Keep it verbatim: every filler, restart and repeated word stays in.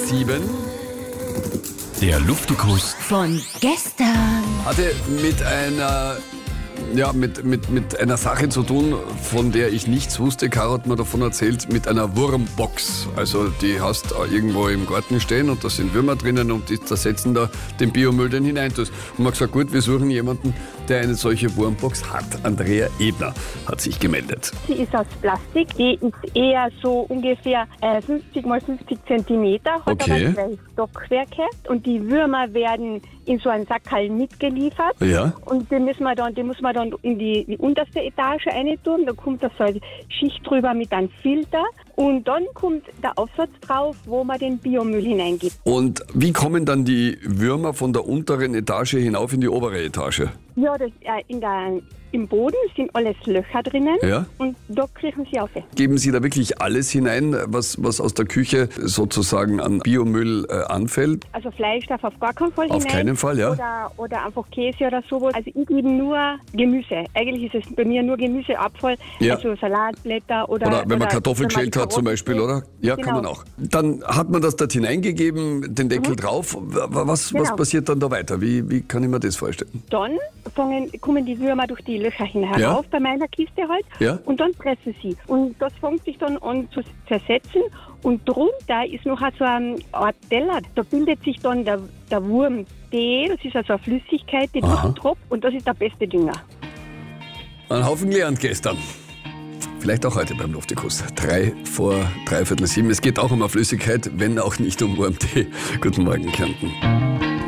sieben. Der Luftikus von gestern. Hatte mit einer, ja, mit, mit, mit einer Sache zu tun, von der ich nichts wusste. Caro hat mir davon erzählt, mit einer Wurmbox. Also die hast du irgendwo im Garten stehen und da sind Würmer drinnen und die zersetzen da den Biomüll, den hineintust. Und man hat gesagt, gut, wir suchen jemanden, der eine solche Wurmbox hat. Andrea Ebner hat sich gemeldet. Sie ist aus Plastik, die ist eher so ungefähr äh, fünfzig mal fünfzig Zentimeter, hat Okay. aber zwei Stockwerke und die Würmer werden in so einen Sackerl mitgeliefert. Ja. Und die müssen wir dann, die muss man dann in die, die unterste Etage reintun. Da kommt da so eine Schicht drüber mit einem Filter. Und dann kommt der Aufsatz drauf, wo man den Biomüll hineingibt. Und wie kommen dann die Würmer von der unteren Etage hinauf in die obere Etage? Ja, das, äh, in der, im Boden sind alles Löcher drinnen. Ja. Und da kriechen sie auf. Geben Sie da wirklich alles hinein, was, was aus der Küche sozusagen an Biomüll äh, anfällt? Also Fleisch darf auf gar keinen Fall Auf hinein. keinen Fall, ja. Oder, oder einfach Käse oder sowas. Also ich gebe nur Gemüse. Eigentlich ist es bei mir nur Gemüseabfall. Ja. Also Salatblätter oder... Oder wenn man Kartoffeln wenn man geschält hat zum Karotten Beispiel, schält. oder? Ja, Genau. kann man auch. Dann hat man das dort hineingegeben, den Deckel drauf. Was, was Genau. passiert dann da weiter? Wie, wie kann ich mir das vorstellen? Dann fangen, kommen die Würmer durch die Löcher hin herauf, Ja. bei meiner Kiste halt. Ja. Und dann pressen sie. Und das fängt sich dann an zu zersetzen. Und drunter ist noch so eine Art Teller. Da bildet sich dann der, der Wurmtee. Das ist also eine Flüssigkeit, die Aha. durchtropft. Und das ist der beste Dünger. Ein Haufen gelernt gestern. Vielleicht auch heute beim Luftikus. Drei vor dreiviertel sieben. Es geht auch um eine Flüssigkeit, wenn auch nicht um Wurmtee. Guten Morgen, Kärnten.